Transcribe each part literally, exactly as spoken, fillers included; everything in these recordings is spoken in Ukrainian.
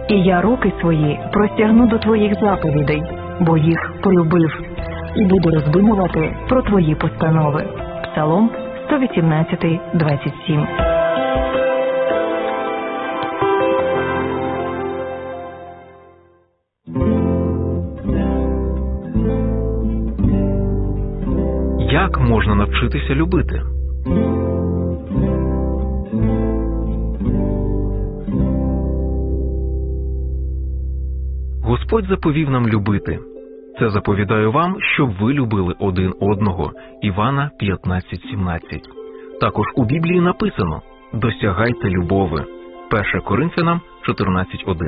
І я руки свої простягну до твоїх заповідей, бо їх полюбив, і буду роздумувати про твої постанови. Псалом сто вісімнадцять, двадцять сім. Як можна навчитися любити? Господь заповів нам любити. Це заповідаю вам, щоб ви любили один одного. Івана п'ятнадцять сімнадцять. Також у Біблії написано: «Досягайте любови». перше Коринфянам чотирнадцять один.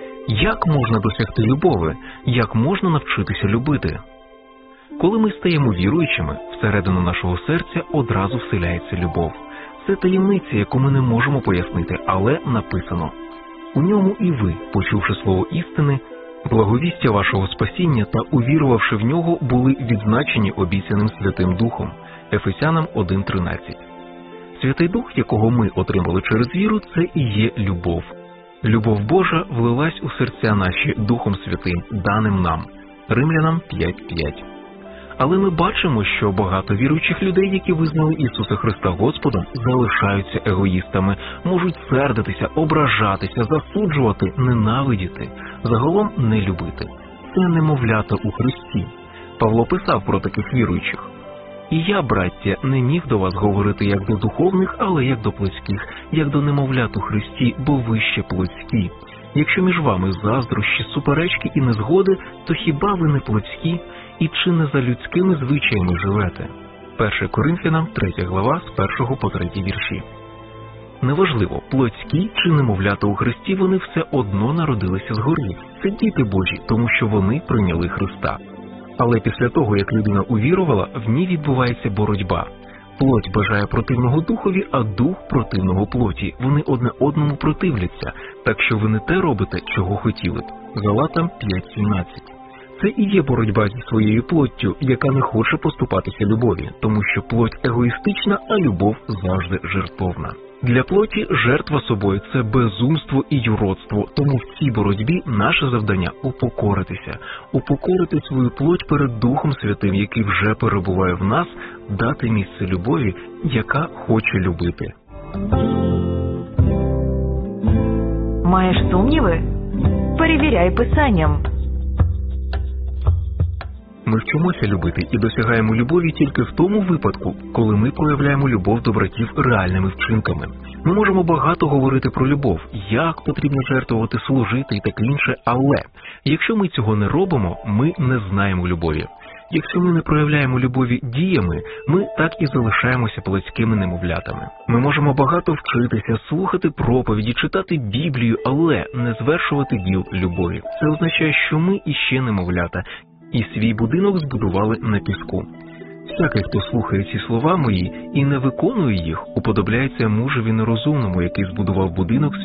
Як можна досягти любови? Як можна навчитися любити? Коли ми стаємо віруючими, всередину нашого серця одразу вселяється любов. Це таємниця, яку ми не можемо пояснити, але написано: «У ньому і ви, почувши слово істини, благовістя вашого спасіння та увірувавши в нього, були відзначені обіцяним Святим Духом». Ефесянам один тринадцять. Святий Дух, якого ми отримали через віру, це і є любов. Любов Божа влилась у серця наші Духом Святим, даним нам. Римлянам п'ять п'ять. Але ми бачимо, що багато віруючих людей, які визнали Ісуса Христа Господом, залишаються егоїстами, можуть сердитися, ображатися, засуджувати, ненавидіти, загалом не любити. Це немовлята у Христі. Павло писав про таких віруючих: «І я, браття, не міг до вас говорити як до духовних, але як до плотських, як до немовлят у Христі, бо ви ще плотські. Якщо між вами заздрощі, суперечки і незгоди, то хіба ви не плотські? І чи не за людськими звичаями живете?» перше Коринфянам третя глава з першого по третій вірші. Неважливо, плотські чи немовлята у Христі, вони все одно народилися згори. Це діти Божі, тому що вони прийняли Христа. Але після того, як людина увірувала, в ній відбувається боротьба. Плоть бажає противного духові, а дух противного плоті. Вони одне одному противляться, так що ви не те робите, чого хотіли б. Галатам п'ять сімнадцять. Це і є боротьба зі своєю плоттю, яка не хоче поступатися любові, тому що плоть егоїстична, а любов завжди жертовна. Для плоті жертва собою – це безумство і юродство, тому в цій боротьбі наше завдання – упокоритися, упокорити свою плоть перед Духом Святим, який вже перебуває в нас, дати місце любові, яка хоче любити. Маєш сумніви? Перевіряй Писанням. Ми вчимося любити і досягаємо любові тільки в тому випадку, коли ми проявляємо любов до братів реальними вчинками. Ми можемо багато говорити про любов, як потрібно жертвувати, служити і таке інше, але якщо ми цього не робимо, ми не знаємо любові. Якщо ми не проявляємо любові діями, ми так і залишаємося плотськими немовлятами. Ми можемо багато вчитися, слухати проповіді, читати Біблію, але не звершувати діл любові. Це означає, що ми іще немовлята, і свій будинок збудували на піску. Всякий, хто слухає ці слова мої і не виконує їх, уподобляється мужеві нерозумному, який збудував будинок